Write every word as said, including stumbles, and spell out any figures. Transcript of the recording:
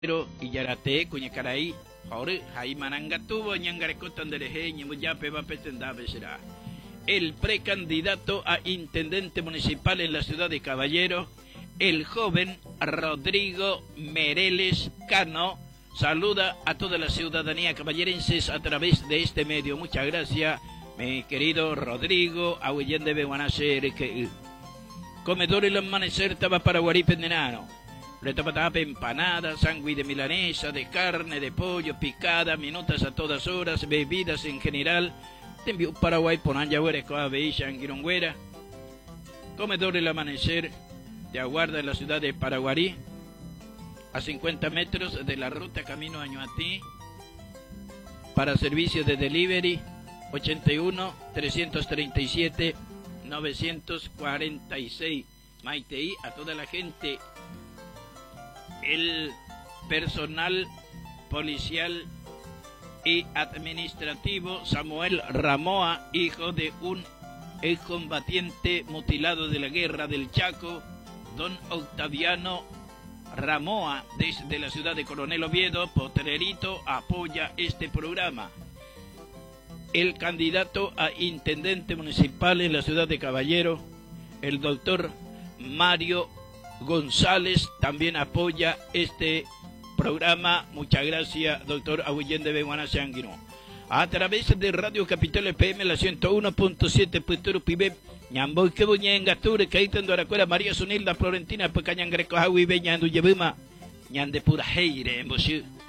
Pero Iyarate, Cuñacaraí, Jore, Jaimananga tuvo, Ñangarecotan de Leje, Ñemuyape, Vapetendave será. El precandidato a intendente municipal en la ciudad de Caballero, el joven Rodrigo Mereles Cano, saluda a toda la ciudadanía caballerenses a través de este medio. Muchas gracias, mi querido Rodrigo, Ahuillén de Beguanacer, que comedor el amanecer estaba para Guaripendenano. Retapatape, empanada, sándwich de milanesa, de carne, de pollo, picada, minutas a todas horas, bebidas en general. Te envió Paraguay por Anyahuere, Coabeisha, Anguirongüera. Comedor El Amanecer, te aguarda en la ciudad de Paraguarí, a cincuenta metros de la ruta camino a Ñuatí. Para servicios de delivery, ochenta y uno, trescientos treinta y siete, novecientos cuarenta y seis. Maiteí, a toda la gente. El personal policial y administrativo Samuel Ramoa, hijo de un excombatiente mutilado de la guerra del Chaco, don Octaviano Ramoa, desde la ciudad de Coronel Oviedo, Potrerito, apoya este programa. El candidato a intendente municipal en la ciudad de Caballero, el doctor Mario González, también apoya este programa. Muchas gracias, doctor Ahuillén de Beguanacer. A través de Radio Capital F M, la ciento uno punto siete, Puerto Pibe, Ñamboy, que buñenga, Ture, que ahí tendo la cuera, María Sunilda, Florentina, Pecañangreco, Javi, Beñando, Yebuma, Ñande pura heire, en